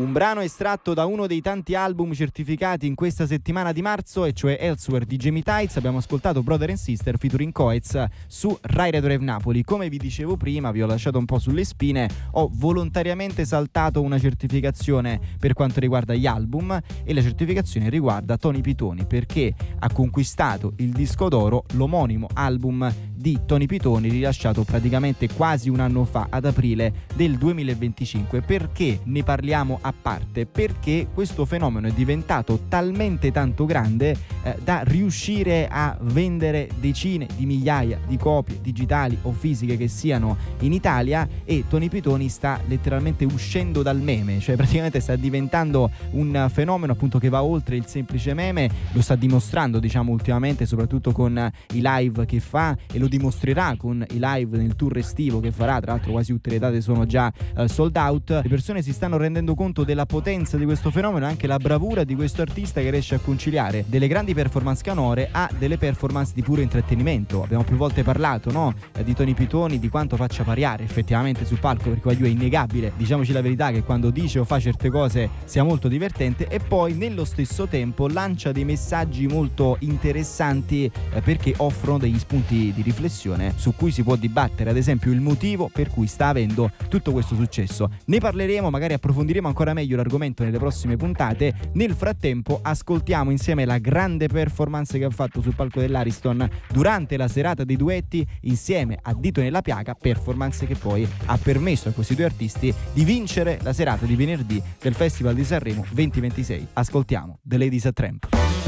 Un brano estratto da uno dei tanti album certificati in questa settimana di marzo, e cioè Elsewhere di Jamie Tights. Abbiamo ascoltato Brother and Sister featuring Coez su Rai Radio Rev Napoli. Come vi dicevo prima, vi ho lasciato un po' sulle spine, ho volontariamente saltato una certificazione per quanto riguarda gli album, e la certificazione riguarda Tony Pitoni, perché ha conquistato il disco d'oro l'omonimo album di Tony Pitoni, rilasciato praticamente quasi un anno fa, ad aprile del 2025. Perché ne parliamo a parte? Perché questo fenomeno è diventato talmente tanto grande da riuscire a vendere decine di migliaia di copie digitali o fisiche che siano in Italia, e Tony Pitoni sta letteralmente uscendo dal meme, cioè praticamente sta diventando un fenomeno appunto che va oltre il semplice meme. Lo sta dimostrando, diciamo, ultimamente, soprattutto con i live che fa, e lo dimostrerà con i live nel tour estivo che farà. Tra l'altro quasi tutte le date sono già sold out. Le persone si stanno rendendo conto della potenza di questo fenomeno e anche la bravura di questo artista, che riesce a conciliare delle grandi performance canore a delle performance di puro intrattenimento. Abbiamo più volte parlato, no, di Tony Pitoni, di quanto faccia pariare effettivamente sul palco, perché qua è innegabile, diciamoci la verità, che quando dice o fa certe cose sia molto divertente, e poi nello stesso tempo lancia dei messaggi molto interessanti perché offrono degli spunti di riflessione su cui si può dibattere, ad esempio il motivo per cui sta avendo tutto questo successo. Ne parleremo, magari approfondiremo ancora meglio l'argomento nelle prossime puntate. Nel frattempo ascoltiamo insieme la grande performance che ha fatto sul palco dell'Ariston durante la serata dei duetti insieme a Dito nella Piaga, performance che poi ha permesso a questi due artisti di vincere la serata di venerdì del Festival di Sanremo 2026. Ascoltiamo The Ladies a Tramp.